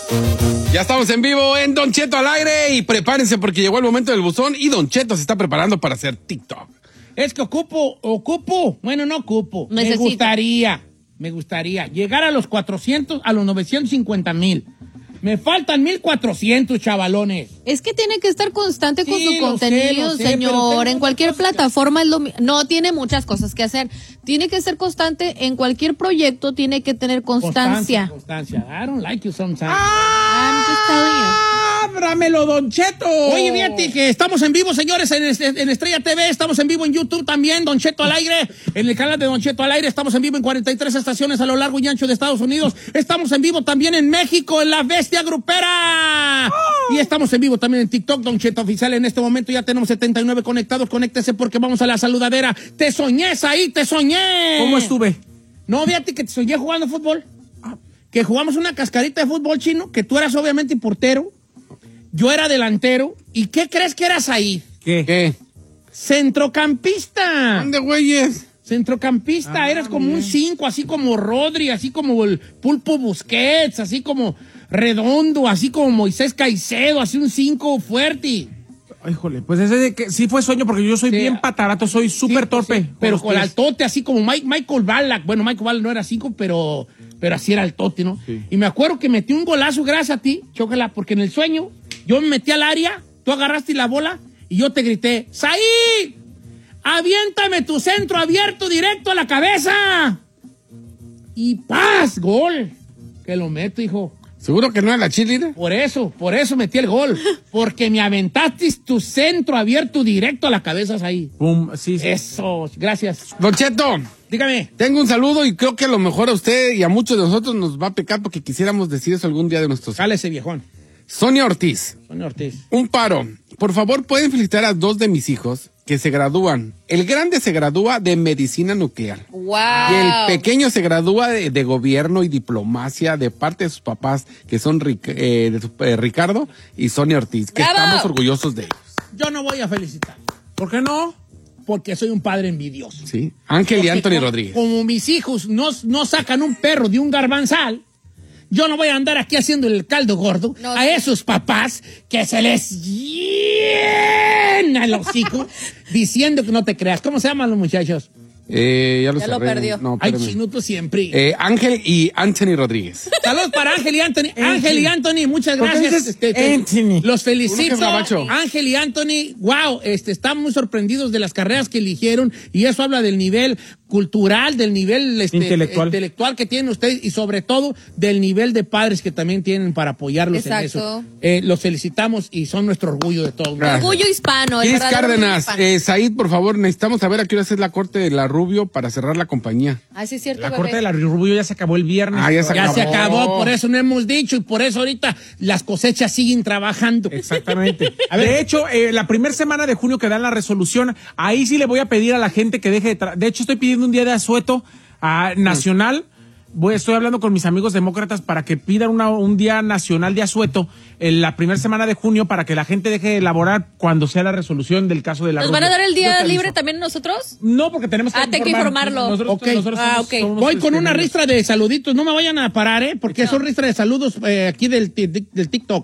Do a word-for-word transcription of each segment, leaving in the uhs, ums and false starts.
Ya estamos en vivo en Don Cheto al aire y prepárense porque llegó el momento del buzón y Don Cheto se está preparando para hacer TikTok. Es que ocupo, ocupo, bueno, no ocupo, Necesito. me gustaría, me gustaría llegar a los cuatrocientos, a los novecientos cincuenta mil. Me faltan mil cuatrocientos, chavalones. Es que tiene que estar constante con Sí, su lo sé, contenido, lo sé, pero señor. tengo En cualquier muchas cosas que plataforma es lo mi- No, tiene muchas cosas que hacer. Tiene que ser constante. En cualquier proyecto tiene que tener constancia. Constancia, I don't like you sometimes. I'm just telling you. ¡Ábramelo, Don Cheto! Oye, fíjate que estamos en vivo, señores, en, este- en Estrella T V, estamos en vivo en YouTube también, Don Cheto al aire, en el canal de Don Cheto al aire, estamos en vivo en cuarenta y tres estaciones a lo largo y ancho de Estados Unidos, estamos en vivo también en México, en La Bestia Grupera, oh. y estamos en vivo también en TikTok, Don Cheto Oficial, en este momento ya tenemos setenta y nueve conectados, conéctese porque vamos a la saludadera, te soñé ahí, te soñé. ¿Cómo estuve? No, fíjate que te soñé jugando fútbol, que jugamos una cascarita de fútbol chino, que tú eras obviamente portero, yo era delantero. ¿Y qué crees que eras ahí? ¿Qué? ¿Qué? Centrocampista. ¿Dónde, güeyes? Centrocampista. Ah, Eras como bien. un cinco, así como Rodri, así como el Pulpo Busquets, así como Redondo, así como Moisés Caicedo, así un cinco fuerte. Híjole, pues ese de que sí fue sueño porque yo soy Sí. bien patarato, soy súper Sí, torpe. sí, pero los con el pies. altote, así como Mike, Michael Ballack. Bueno, Michael Ballack no era cinco, pero, pero así era altote, ¿no? Sí. Y me acuerdo que metí un golazo gracias a ti, chócala, porque en el sueño yo me metí al área, tú agarraste la bola y yo te grité, ¡Saí! ¡Aviéntame tu centro abierto directo a la cabeza! Y ¡paz! ¡Gol! Que lo meto, hijo. ¿Seguro que no era la cheerleader? Por eso, por eso metí el gol. Porque me aventaste tu centro abierto directo a la cabeza, ahí. Pum, sí, sí. Eso, gracias. Don Cheto, Dígame. tengo un saludo y creo que a lo mejor a usted y a muchos de nosotros nos va a pecar porque quisiéramos decir eso algún día de nuestros... Sale ese viejón. Sonia Ortiz, Sonia Ortiz. un paro. Por favor, pueden felicitar a dos de mis hijos que se gradúan. El grande se gradúa de medicina nuclear. Wow. Y el pequeño se gradúa de, de gobierno y diplomacia de parte de sus papás, que son Ric- eh, de su- eh, Ricardo y Sonia Ortiz, que ¡Bravo! estamos orgullosos de ellos. Yo no voy a felicitar. ¿Por qué no? Porque soy un padre envidioso. ¿Sí? Ángel y Porque Anthony como, Rodríguez. Como mis hijos no, no sacan un perro de un garbanzal, yo no voy a andar aquí haciendo el caldo gordo No, a sí. esos papás que se les llena el hocico diciendo que no te creas. ¿Cómo se llaman los muchachos? Eh, ya lo, Ya lo cerré. perdió. No, Ay, espérame. chinuto siempre. Eh, Ángel y Anthony Rodríguez. Saludos para Ángel y Anthony. Ángel y Anthony, muchas ¿Por qué gracias. dices Este, te- Anthony? Los Uno que felicito. es gabacho. Ángel y Anthony, wow, este, están muy sorprendidos de las carreras que eligieron y eso habla del nivel cultural, del nivel este, Intelectual. intelectual que tienen ustedes y sobre todo del nivel de padres que también tienen para apoyarlos en Exacto. eso. Eh, los felicitamos y son nuestro orgullo de todos. Gracias. Orgullo hispano. el Cris verdadero Cárdenas, orgullo hispano. eh, Said, por favor, necesitamos saber a qué hora es la corte de la Rubio para cerrar la compañía. Ah, sí, es cierto, La bebé. corte de la Rubio ya se acabó el viernes. Ah, ya se Ya acabó. se acabó, por eso no hemos dicho y por eso ahorita las cosechas siguen trabajando. Exactamente. De hecho, eh, la primera semana de junio que dan la resolución, ahí sí le voy a pedir a la gente que deje de... tra- De hecho, estoy pidiendo un día de asueto ah, nacional. Voy, estoy hablando con mis amigos demócratas para que pidan una- un día nacional de asueto en la primera semana de junio para que la gente deje de laborar cuando sea la resolución del caso de la ¿Nos van a Rubio. dar el Yo día te aviso. libre también nosotros? No, porque tenemos que Ah, tengo que informarlo. Nosotros, Ok. nosotros Ah, somos- ok. somos, Voy con este, una amigos. ristra de saluditos, no me vayan a parar, ¿eh? Porque No. son ristra de saludos eh, aquí del, ti- del TikTok.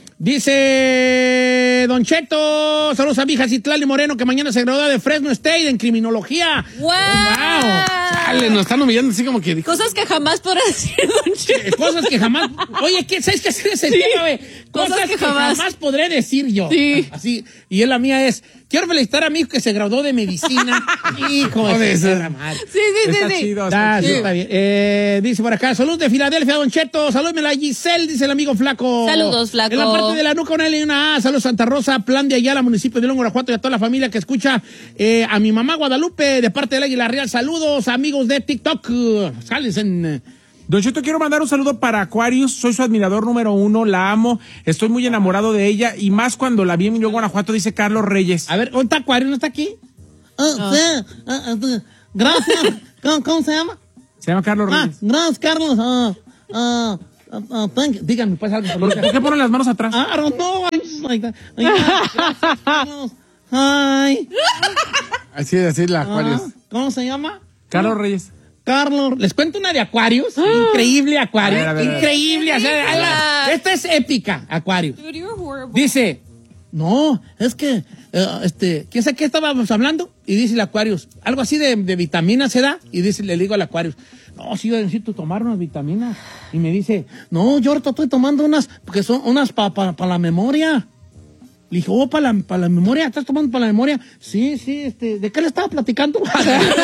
Dice Don Cheto, saludos a mi hija Citlali Moreno, que mañana se gradúa de Fresno State en criminología. ¡Wow! wow. Dale, nos están humillando así como que... Cosas que jamás podrá decir Don Cheto. Eh, Cosas que jamás... Oye, ¿qué, ¿sabes qué es ese tema, güey? Cosas, Cosas que, que jamás. jamás podré decir yo. Sí. Así. Y él, la mía es, quiero felicitar a mi hijo que se graduó de medicina. Hijo de Joder, su eso- madre. Sí, sí, Está sí, sí. chido, Ah, está sí, chido. está bien. Eh, dice por acá, salud de Filadelfia, Don Cheto. Salúdme la Giselle, dice el amigo Flaco. Saludos, Flaco. En la parte de la nuca, una L y una A. Saludos Santa Rosa, Plan de Ayala, municipio de León, Guanajuato, y a toda la familia que escucha. Eh, a mi mamá Guadalupe, de parte del Águila Real. Saludos, amigos de TikTok. Sales en... Don Cheto, quiero mandar un saludo para Aquarius, soy su admirador número uno, la amo, estoy muy enamorado de ella y más cuando la vi en Yo Guanajuato, dice Carlos Reyes. A ver, ¿dónde está Acuario? ¿No está aquí? Ah, sí, ah, ah, sí. Gracias. ¿Cómo, cómo se llama? Se llama Carlos Ah, Reyes. gracias, Carlos. Ah, ah, ah, ah, thank you. Díganme, pues algo. ¿Por, por qué ponen las manos atrás? I don't know. I'm just like that. Gracias, Carlos. Hi. Así es, así es la Ah, Juárez. ¿Cómo se llama? Carlos Reyes. Carlos. Les cuento una de Acuarios. Increíble Acuario. A ver, a ver, a ver. Increíble. O sea, ahí va. Esta es épica, Acuario. Dude, you're horrible. Dice, no, es que, eh, este, ¿quién sabe qué estábamos hablando? Y dice el Aquarius, algo así de, de vitaminas se da. Y dice, le digo al Aquarius, no, sí, yo necesito tomar unas vitaminas. Y me dice, no, yo ahorita estoy tomando unas, porque son unas para pa, pa la memoria. Le dije, oh, para la, pa la memoria, ¿estás tomando para la memoria? Sí, sí, este, ¿de qué le estaba platicando? ¿De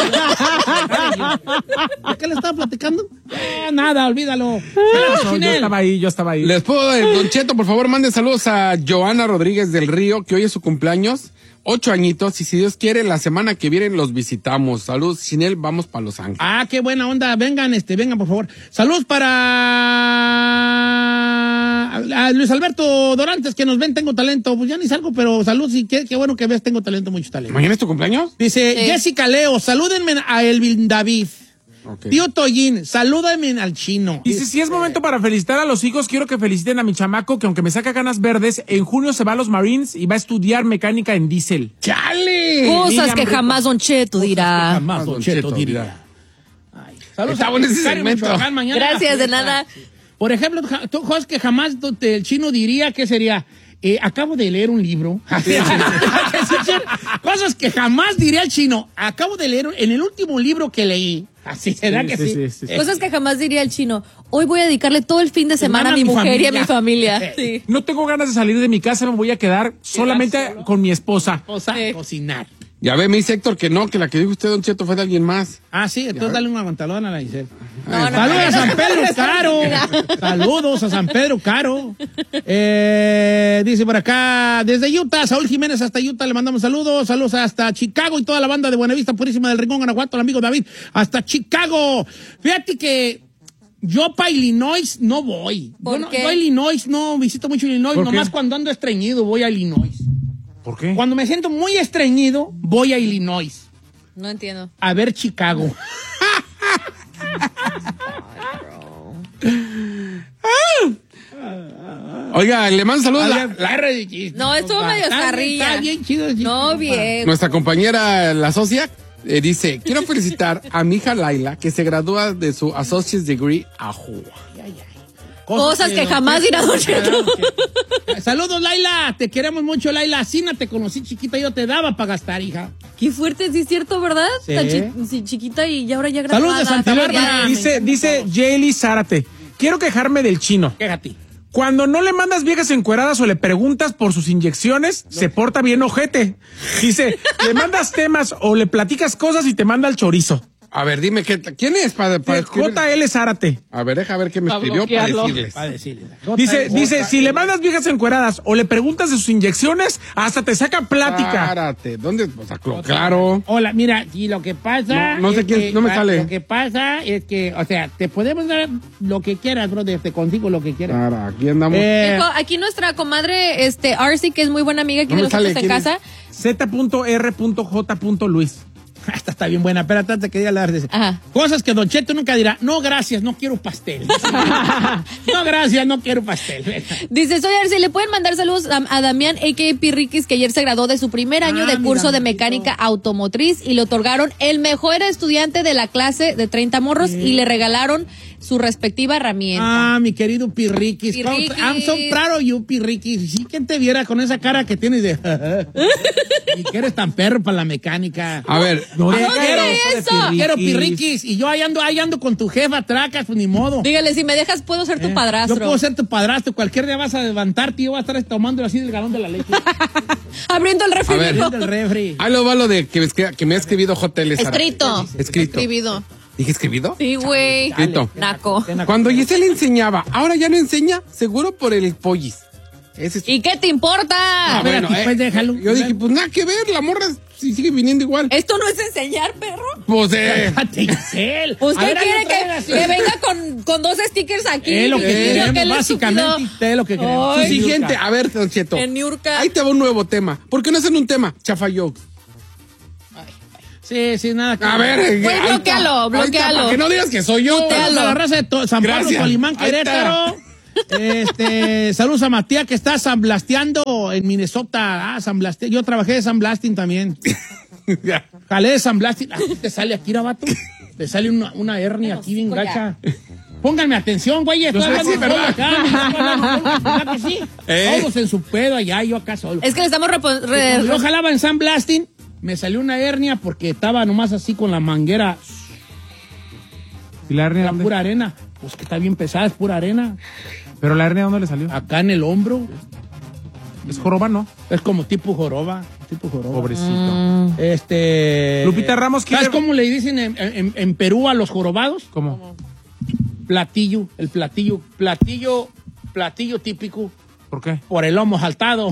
qué le estaba platicando? Eh, nada, olvídalo. No, yo estaba ahí, yo estaba ahí. Les puedo, eh, Don Cheto, por favor, manden saludos a Joana Rodríguez del Río, que hoy es su cumpleaños, ocho añitos, y si Dios quiere, la semana que viene los visitamos. Saludos, sin él vamos para Los Ángeles. Ah, qué buena onda. Vengan, este, vengan, por favor. Saludos para a Luis Alberto Dorantes, que nos ven, tengo talento. Pues ya ni salgo, pero saludos y qué, qué bueno que ves, tengo talento, mucho talento. ¿Mañana es tu cumpleaños? Dice Sí. Jessica Leo, salúdenme a Elvin David. Ok. Tío Toyin, salúdenme al chino. Y si, si es momento para felicitar a los hijos, quiero que feliciten a mi chamaco, que aunque me saca ganas verdes, en junio se va a los Marines y va a estudiar mecánica en diésel. ¡Chale! Cosas Niña, que hombre, jamás Don Cheto dirá. Jamás, Ah, Don Don Cheto Cheto diría. dirá. Ay, saludos Está a bueno ese Macario, segmento. Michoacán, mañana Gracias, la de fiesta. nada. Por ejemplo, ja- tú, cosas que jamás el chino diría, ¿qué sería? Eh, acabo de leer un libro. Cosas que jamás diría el chino. Acabo de leer en el último libro que leí. Así será Sí, que sí, sí. sí, sí, sí. Cosas que jamás diría el chino. Hoy voy a dedicarle todo el fin de semana a mi mujer y a mi familia. Sí. No tengo ganas de salir de mi casa, me voy a quedar solamente solo? con mi esposa. Cosa, Sí. cocinar. Ya ve, me dice Héctor que no, que la que dijo usted, Don Cheto, fue de alguien más. Ah, sí, entonces dale un aguantalón a la Giselle. No, no, Saludos a no, San no, Pedro no, no, Caro. no. Saludos a San Pedro Caro. Eh, dice por acá, desde Utah, Saúl Jiménez hasta Utah, le mandamos saludos. Saludos hasta Chicago y toda la banda de Buenavista Purísima del Rincón, Guanajuato, el amigo David, hasta Chicago. Fíjate que yo para Illinois no voy. ¿Por Yo, no- qué? yo a Illinois no visito mucho Illinois, ¿Por nomás qué? cuando ando estreñido voy a Illinois. ¿Por qué? Cuando me siento muy estreñido, voy a Illinois. No entiendo. A ver Chicago. Oiga, le mando saludos a la- La R de chiste. No, estuvo medio Está bien, zarrilla. Está bien chido. el chiste, No, compa. bien. nuestra compañera, la socia, eh, dice, quiero felicitar a mi hija Laila, que se gradúa de su Associate's Degree a Juá. Cosas que jamás dirá Don Cheto. Saludos, Laila. Te queremos mucho, Laila. Asina te conocí chiquita, yo te daba para gastar, hija. Qué fuerte, sí es cierto, ¿verdad? Sí. Tan chi- sí, chiquita y ahora ya graduada. Saludos de Santa familiar. Bárbara. Dice, dice Jaylee Zárate, quiero quejarme del chino. Quéjate. Cuando no le mandas viejas encueradas o le preguntas por sus inyecciones, se porta bien ojete. Dice, le mandas temas o le platicas cosas y te manda el chorizo. A ver, dime, ¿qué, ¿quién es para, para escribir? J L Zárate. A ver, deja ver qué me Pa' escribió para bloquearlo. decirles. Para decirle. Dice, dice, si le mandas viejas encueradas o le preguntas de sus inyecciones, hasta te saca plática. Párate, ¿dónde? O sea, cl- claro. Hola, mira, y lo que pasa. No, no sé es quién- que- no me ah, sale. Lo que pasa es que, o sea, te podemos dar lo que quieras, brother. Te consigo lo que quieras. Ahora, aquí andamos. Eh, Hijo, aquí nuestra comadre, este, Arcy, que es muy buena amiga aquí No de me sale, nosotros en ¿quién es? casa. Z R J Luis. Esta está bien buena. Espérate antes que diga la de Ajá. Cosas que Don Cheto nunca dirá. No, gracias, no quiero pastel. No, gracias, no quiero pastel. Dice, soy Arcy, le pueden mandar saludos a, a Damián, a k a. Pirriquis, que ayer se graduó de su primer año Ah, de curso mira, de amiguito. mecánica automotriz y le otorgaron el mejor estudiante de la clase de treinta morros y le regalaron su respectiva herramienta. Ah, mi querido Pirriquis. Pirriquis. I'm so proud of you, Pirriquis. Sí, ¿quién te viera con esa cara que tienes de... y que eres tan perro para la mecánica. A ver, No Eh, diga quiero, eso. quiero Pirriquis. Y yo ahí ando, ahí ando con tu jefa, tracas, pues ni modo. Dígale, si me dejas, puedo ser tu Eh, padrastro. Yo puedo ser tu padrastro. Cualquier día vas a levantarte y yo voy a estar tomando así del galón de la leche. Abriendo el refri. A ver. mijo. del refri. ahí lo va lo de que, que, que me ha escribido J L Zárate. Escrito. Escrito. Escribido. ¿Dije escribido? Sí, güey. Escrito. Naco. Cuando Giselle enseñaba, ahora ya no enseña, seguro por el pollis. Ese es... ¿Y qué te importa? Ah, bueno, espérate, eh, pues, déjalo. Yo dije, pues nada que ver, la morra si sigue viniendo igual. Esto no es enseñar, perro. Pues eh, Espérate, Giselle. A ¿Usted ver, hay quiere otra que, vez así. que venga con, con dos stickers aquí? Es lo que Niño, queremos, que él es básicamente, estúpido. es lo que queremos. Ay, su siguiente, a ver, Don Cheto. En Niurka. Ahí te va un nuevo tema. ¿Por qué no hacen un tema? Chafa jokes. Sí, sí, nada que A ver, eh, Pues ahí está. bloquéalo, Ahí está, bloquéalo. para que no digas que soy yo. Saludos a la raza de to- San Pablo, Gracias. Colimán, Ahí está. Querétaro. Este, saludos a Matías que está samblasteando en Minnesota. Ah, samblaste. Yo trabajé de samblasting también. Jalé de samblasting. Ah, ¿te sale aquí, vato? Le sale una, una hernia aquí bien gacha. Pónganme atención, güey. Estoy hablando sí, ¿verdad? acá, me estoy hablando, ¿verdad que sí? ¿Eh? Todos en su pedo allá, yo acá solo. Es que le estamos repo- re- Cuando yo jalaba en Sandblasting, me salió una hernia porque estaba nomás así con la manguera. ¿Y la hernia Era dónde? pura arena. Pues que está bien pesada, es pura arena. ¿Pero la hernia dónde le salió? Acá en el hombro. ¿Es joroba, no? Es como tipo joroba. Tipo joroba. Pobrecito. Este. Lupita Ramos quiere- ¿Sabes cómo le dicen en, en- en Perú a los jorobados? ¿Cómo? Platillo. El platillo. Platillo. Platillo típico. ¿Por qué? Por el lomo saltado.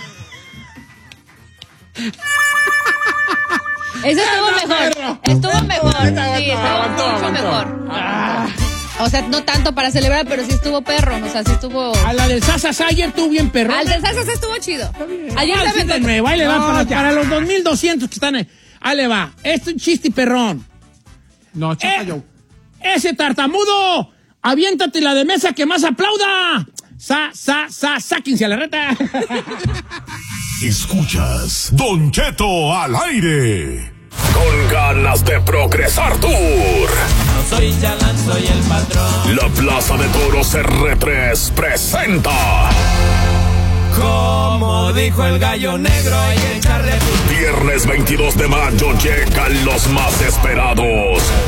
Ese estuvo mejor. perro. Estuvo mejor. Aguanta, Sí, estuvo aguantó, mucho aguantó. mejor. Ah. O sea, no tanto para celebrar, pero sí estuvo perro. O sea, sí estuvo. A la del Sasa Sayer tú bien perro. Al del salsa sí estuvo chido. Ayer Ah, se sí, de me nuevo, ahí le va No, para, ya. para los dos mil doscientos que están ahí. Ahí le va. Este es un chiste perrón. No, chapa Eh, yo. ¡Ese tartamudo! ¡Aviéntate la de mesa que más aplauda! ¡Sa, sa, sa, sáquense a la reta! Escuchas Don Cheto al aire. Con ganas de progresar Tour. No soy chalán, soy el patrón. La Plaza de Toros R tres presenta. Como dijo el gallo negro, hay que echarle. Viernes veintidós de mayo llegan los más esperados.